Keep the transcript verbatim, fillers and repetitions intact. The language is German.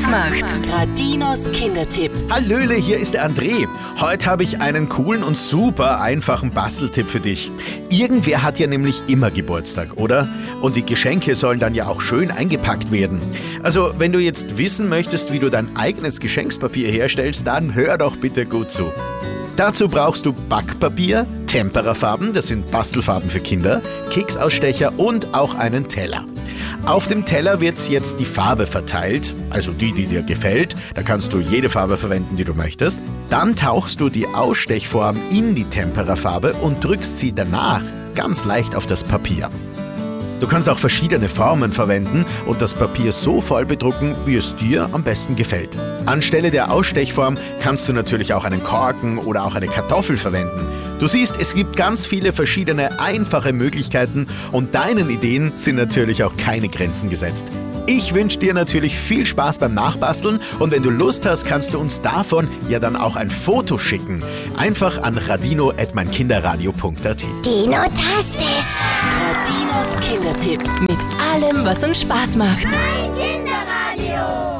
Spaß macht. Radinos Kindertipp. Hallöle, hier ist der André. Heute habe ich einen coolen und super einfachen Basteltipp für dich. Irgendwer hat ja nämlich immer Geburtstag, oder? Und die Geschenke sollen dann ja auch schön eingepackt werden. Also, wenn du jetzt wissen möchtest, wie du dein eigenes Geschenkspapier herstellst, dann hör doch bitte gut zu. Dazu brauchst du Backpapier, Temperafarben, das sind Bastelfarben für Kinder, Keksausstecher und auch einen Teller. Auf dem Teller wird jetzt die Farbe verteilt, also die, die dir gefällt. Da kannst du jede Farbe verwenden, die du möchtest. Dann tauchst du die Ausstechform in die Temperafarbe und drückst sie danach ganz leicht auf das Papier. Du kannst auch verschiedene Formen verwenden und das Papier so voll bedrucken, wie es dir am besten gefällt. Anstelle der Ausstechform kannst du natürlich auch einen Korken oder auch eine Kartoffel verwenden. Du siehst, es gibt ganz viele verschiedene einfache Möglichkeiten und deinen Ideen sind natürlich auch keine Grenzen gesetzt. Ich wünsche dir natürlich viel Spaß beim Nachbasteln und wenn du Lust hast, kannst du uns davon ja dann auch ein Foto schicken. Einfach an radino at meinkinderradio punkt at. Dino-tastisch. Radinos Kindertipp. Mit allem, was uns Spaß macht. Mein Kinderradio.